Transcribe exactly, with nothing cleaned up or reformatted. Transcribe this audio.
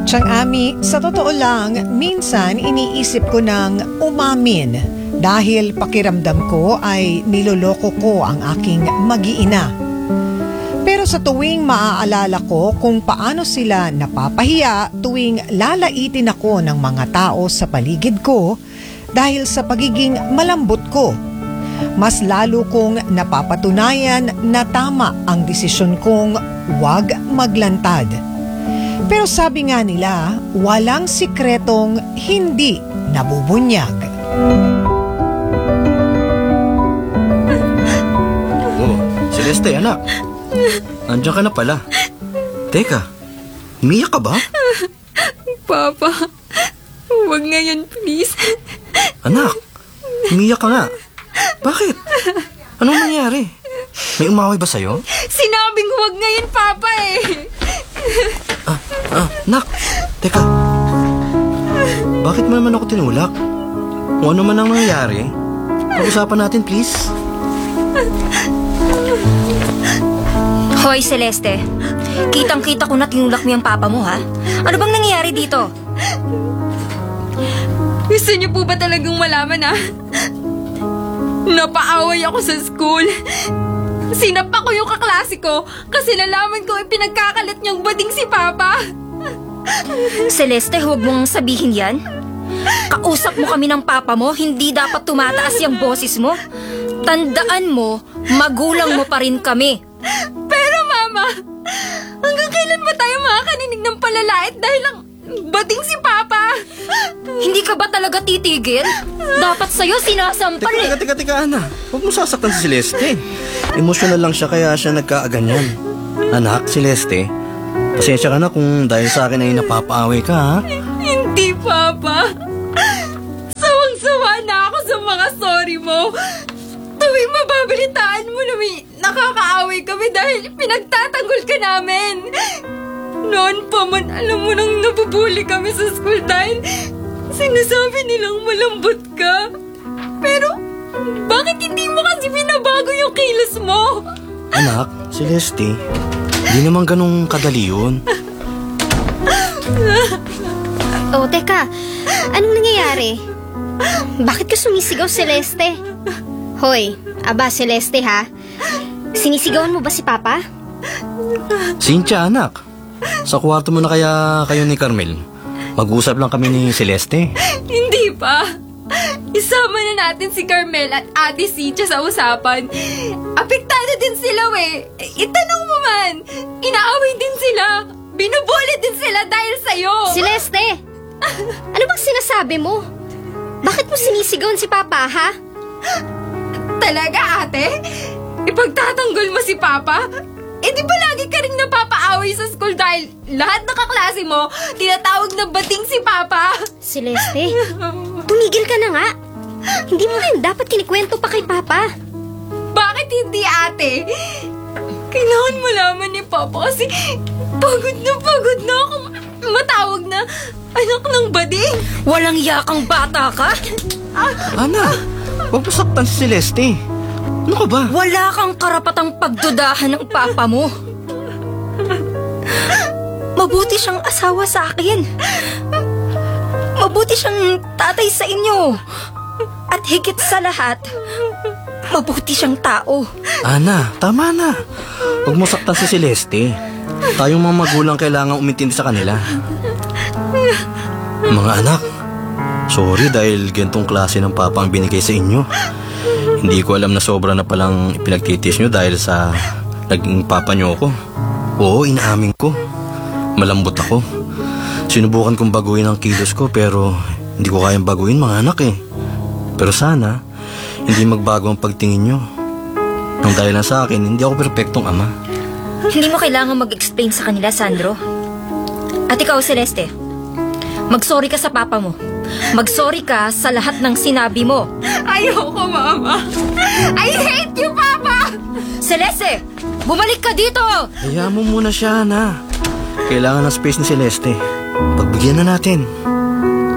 Tiyang Ami, sa totoo lang, minsan iniisip ko ng umamin dahil pakiramdam ko ay niloloko ko ang aking mag-iina. Pero sa tuwing maaalala ko kung paano sila napapahiya tuwing lalaitin ako ng mga tao sa paligid ko dahil sa pagiging malambot ko, mas lalo kong napapatunayan na tama ang desisyon kong huwag maglantad. Pero sabi nga nila, walang sikretong hindi nabubunyag. Oh, Celeste, anak. Andiyan ka na pala. Teka, umiyak ka ba? Papa, huwag ngayon please. Anak, umiyak ka nga. Bakit? Anong nangyari? May umaway ba sa'yo? Sinabing huwag ngayon, Papa eh. Ah, ah, nak, teka. Bakit mo naman ako tinulak? Kung ano man ang nangyari, pag-usapan natin, please. Hoy, Celeste. Kitang-kita ko na tinulak mo yung papa mo, ha? Ano bang nangyayari dito? Gusto niyo po ba talagang malaman, ha? Napaaway ako sa school. Sinapa ko yung kaklase ko kasi nalaman ko ipinagkakalat niyang bading si Papa. Celeste, huwag mong sabihin yan. Kausap mo kami ng papa mo, hindi dapat tumataas yung boses mo. Tandaan mo, magulang mo pa rin kami. Pero Mama, hanggang kailan ba tayo makakaninig ng palalait dahil lang bading si Papa? Hindi ka ba talaga titigil? Dapat sa'yo sinasampal eh. Teka, teka, teka, Ana. Huwag mo sasaktan si Celeste. Emosyonal lang siya kaya siya nagkaaganyan. Anak, Celeste, pasensya ka na kung dahil sa akin ay napapaaway ka, ha? Hindi, Papa. Sawang-sawa na ako sa mga sorry mo. Tuwing mababalitaan mo na may nakakaaway kami dahil pinagtatanggol ka namin. Noon pa man, alam mo nang nabubuli kami sa school dahil sinasabi nilang malambot ka. Pero, bakit hindi mo kasi binabago yung kilos mo? Anak, Celeste, hindi naman ganun kadali yun. Oh, teka. Anong nangyayari? Bakit ka sumisigaw, Celeste? Hoy, aba, Celeste ha? Sinisigawan mo ba si Papa? Cynthia, anak. Sa kwarto mo na kaya kayo ni Carmel? Mag-usap lang kami ni Celeste. Hindi pa. Isama na natin si Carmel at Ate Cynthia sa usapan. Apektado din sila, we. Itanong mo man. Inaaway din sila. Binubuli din sila dahil sa'yo. Celeste! Ano bang sinasabi mo? Bakit mo sinisigawan si Papa, ha? Talaga, ate? Ipagtatanggol mo si Papa? Eh di ba lagi ka rin napapaaway sa school dahil lahat ng kaklase mo tinatawag na bating si Papa? Celeste, tumigil ka na nga. Hindi mo rin dapat kinikwento pa kay Papa. Bakit hindi, ate? Kailangan malaman ni Papa kasi pagod na pagod na akong matawag na anak ng bading. Walang yakang bata ka? Ana, huwag mo saktan si Celeste. Ano ka ba? Wala kang karapatang pagdudahan ng papa mo. Mabuti siyang asawa sa akin. Mabuti siyang tatay sa inyo. At higit sa lahat, mabuti siyang tao. Ana, tama na. Huwag mo saktan si Celeste. Tayong mga magulang kailangan umintindi sa kanila. Mga anak, sorry dahil gantong klase ng papa ang binigay sa inyo. Hindi ko alam na sobra na palang pinagtitis nyo dahil sa naging papa nyo ako. Oo, inaamin ko. Malambot ako. Sinubukan kong baguhin ang kilos ko pero hindi ko kayang baguhin, mga anak eh. Pero sana, hindi magbago ang pagtingin nyo. Nang dahil na sa akin, hindi ako perpektong ama. Hindi mo kailangan mag-explain sa kanila, Sandro. At ikaw, Celeste, mag-sorry ka sa papa mo. Mag-sorry ka sa lahat ng sinabi mo. Ayoko, Mama. I hate you, Papa! Celeste, bumalik ka dito! Hayaan mo muna siya, Ana. Kailangan ng space ni Celeste. Pagbigyan na natin.